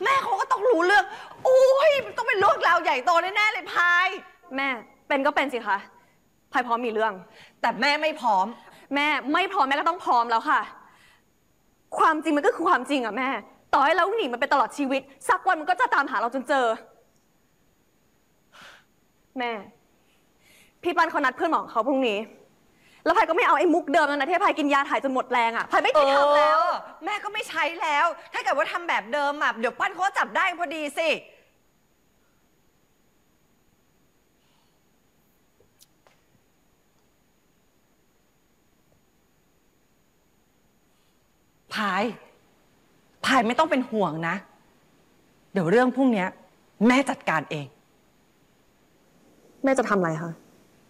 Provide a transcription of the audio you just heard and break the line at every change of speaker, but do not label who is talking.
แม่เขาก็ต้องรู้เรื่องโอ้ยมันต้องเป็นเรื่องราวใหญ่โตแน่ๆเลยพาย
แม่เป็นก็เป็นสิคะพายพร้อมมีเรื่อง
แต่แม่ไม่พร้อม
แม่ไม่พร้อมแม่ก็ต้องพร้อมแล้วค่ะความจริงมันก็คือความจริงอะแม่ต่อให้เราหนีมันไปตลอดชีวิตสักวันมันก็จะตามหาเราจนเจอแม่พี่ปันเขานัดเพื่อนหมอเขาพรุ่งนี้แล้วพายก็ไม่เอาไอ้มุกเดิมแล้วนะที่พายกินยาถ่ายจนหมดแรงอะพายไม่คิดทำแล้ว
แม่ก็ไม่ใช้แล้วถ้าเกิดว่าทำแบบเดิมอะเดี๋ยวปั้นเขาจับได้พอดีสิพายไม่ต้องเป็นห่วงนะเดี๋ยวเรื่องพรุ่งนี้แม่จัดการเอง
แม่จะทำอะไรคะ